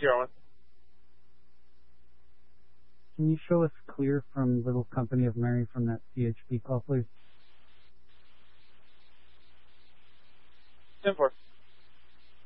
Sierra 1. Can you show us clear from Little Company of Mary from that CHP call, please? 10-4.